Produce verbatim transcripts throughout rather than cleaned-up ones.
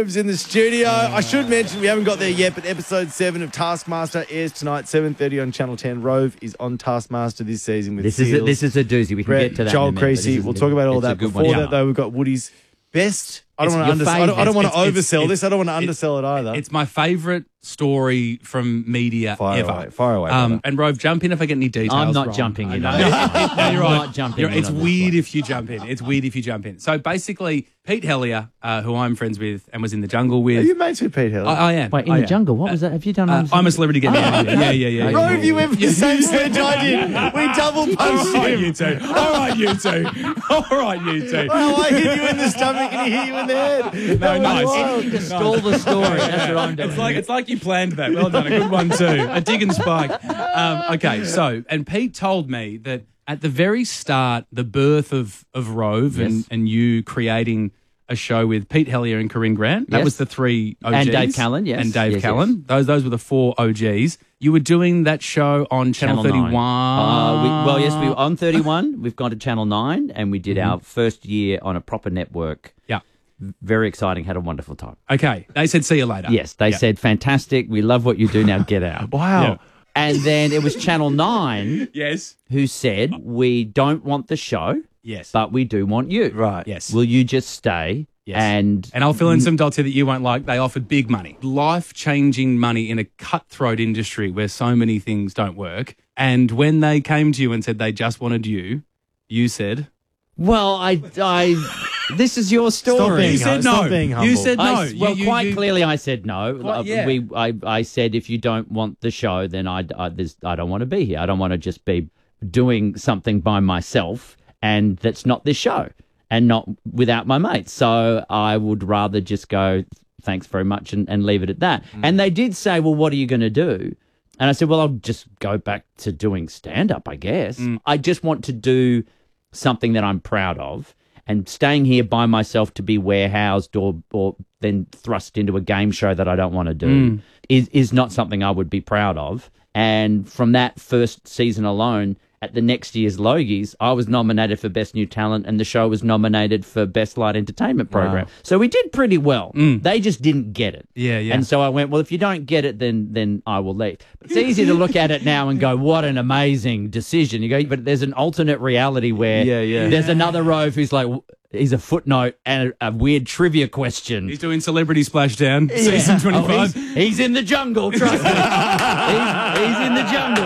Rove's in the studio. I should mention we haven't got there yet, but episode seven of Taskmaster airs tonight, seven thirty on Channel ten. Rove is on Taskmaster this season with This Seals, is a, this is a doozy. We can Brett, get to that. Joel in a minute, but Creasy. this is- We'll talk about all it's a that. good Before one. that, though, we've got Woody's best. I don't It's want to your undersell. I don't, I don't favourite. want to It's- it's- oversell this. I don't want to it's- undersell it either. It's my favourite story from media Fire ever. away, fire away, Um, brother. and Rove, jump in if I get any details. I'm not wrong. jumping in. I on know. this one. No, you're I'm right. not jumping You're- in It's on this weird one. if you jump in. It's weird if you jump in. So basically, Pete Hellier, uh, who I'm friends with and was in the jungle with. Are you mates with Pete Hill? I, I am. Wait, in I the am. jungle, what was that? Have you done? Uh, I'm a celebrity getting out of here. Yeah, yeah, yeah. yeah. Rove, you went for the same sledge I did. We double All punched right, him. you two. All right, you two. All right, you two. Oh, I hit you in the stomach and he hit you in the head. No, nice. You need to stall the story. That's what I'm doing. It's like it's like you planned that. Well done, a good one too. A dig and spike. Um, okay, so and Pete told me that at the very start, the birth of of Rove and, Yes. and you creating a show with Pete Hellier and Corinne Grant. That Yes. was the three O Gs. And Dave Callan, yes. And Dave Yes, Callan. yes. Those those were the four O Gs. You were doing that show on Channel, nine. thirty-one. Uh, we, well, yes, we were on thirty-one. We've gone to Channel nine, and we did our first year on a proper network. Yeah. Very exciting. Had a wonderful time. Okay. They said see you later. Yes, they Yeah. said fantastic. We love what you do. Now get out. Wow. Yeah. And then it was Channel nine Yes. who said, we don't want the show, Yes. but we do want you. Right. Yes. Will you just stay? Yes. And And I'll fill in some dots here that you won't like. They offered big money, life changing money in a cutthroat industry where so many things don't work. And when they came to you and said they just wanted you, you said, well, I, I, this is your Stop story. being You said hum- no. Stop being You humble. said no. I, You- well, you- quite you- clearly, I said no. Quite- Uh, yeah. We, I, I said if you don't want the show, then I, I, there's, I don't want to be here. I don't want to just be doing something by myself, and that's not this show, and not without my mates. So I would rather just go, thanks very much, and, and leave it at that. Mm. And they did say, well, what are you going to do? And I said, well, I'll just go back to doing stand up, I guess. Mm. I just want to do something that I'm proud of. And staying here by myself to be warehoused or or then thrust into a game show that I don't want to do is, is not something I would be proud of. And from that first season alone, at the next year's Logies, I was nominated for Best New Talent and the show was nominated for Best Light Entertainment Program. So we did pretty well. They just didn't get it. Yeah, yeah. And so I went, well, if you don't get it, then then I will leave. It's easy to look at it now and go, what an amazing decision. You go, but there's an alternate reality where Yeah, yeah. there's another Rove who's like, he's a footnote and a, a weird trivia question. He's doing Celebrity Splashdown, season Oh, twenty-five. he's, he's in the jungle, trust me. he's, he's in the jungle.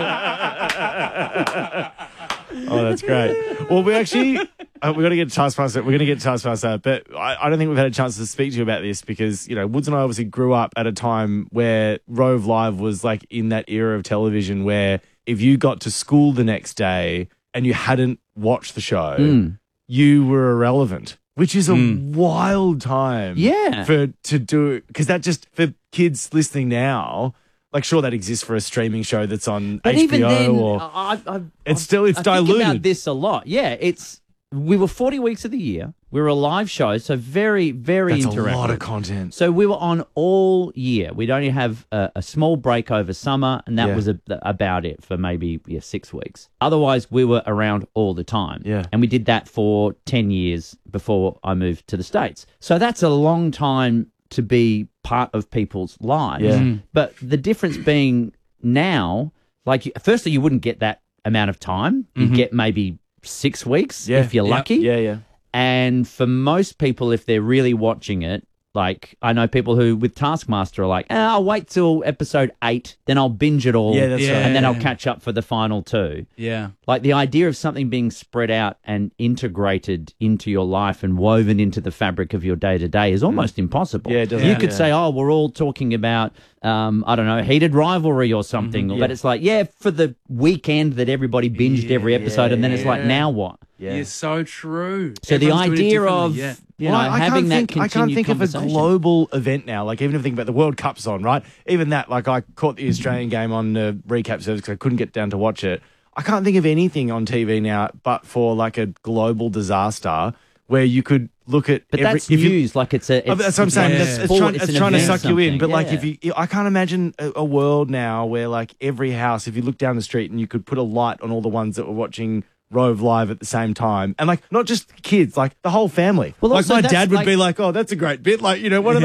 Oh, that's great. Well, we actually uh, we got to get to Taskmaster. We're going to get to Taskmaster, but I, I don't think we've had a chance to speak to you about this because you know Woods and I obviously grew up at a time where Rove Live was like in that era of television where if you got to school the next day and you hadn't watched the show, Mm. you were irrelevant. Which is a wild time, Yeah. for to do because that just for kids listening now. Like, sure, that exists for a streaming show that's on But H B O even then, or I, I, it's still it's I think diluted. about this a lot. Yeah, it's we were forty weeks of the year. We were a live show, so very, very That's interactive. a lot of content. So we were on all year. We'd only have a, a small break over summer, and that Yeah. was a, about it for maybe yeah, six weeks. Otherwise, we were around all the time. Yeah. And we did that for ten years before I moved to the States. So that's a long time to be part of people's lives. Yeah. Mhm. But the difference being now, like, you- firstly, you wouldn't get that amount of time. You'd get maybe six weeks Yeah. if you're Yep. lucky. Yeah, yeah. And for most people, if they're really watching it, like I know people who with Taskmaster are like, eh, I'll wait till episode eight, then I'll binge it all, Yeah, that's Yeah. right. and then I'll catch up for the final two. Yeah. Like the idea of something being spread out and integrated into your life and woven into the fabric of your day to day is almost impossible. Yeah, it doesn't- You Yeah. could Yeah. say, oh, we're all talking about, um, I don't know, heated rivalry or something. But it's like, yeah, for the weekend that everybody binged every episode, and then it's like, yeah. now what? Yeah. You're so true. So the Everyone's doing it idea differently, of yeah. you Well, know I, I having can't that think, I continued can't think of a conversation. global event now. Like, even if I think about the World Cup's on, right? Even that, like, I caught the Australian game on the recap service because I couldn't get down to watch it. I can't think of anything on T V now but for, like, a global disaster where you could look at But every... that's if you- news. Like it's a. It's, Oh, but that's what I'm it's saying. a That's, it's sport, trying, it's it's an trying to event suck you in. something. But like, Yeah. if you, I can't imagine a, a world now where like every house, if you look down the street and you could put a light on all the ones that were watching Rove Live at the same time, and like not just kids, like the whole family. Well, like also my that's dad would like- be like, "Oh, that's a great bit." Like, you know, what are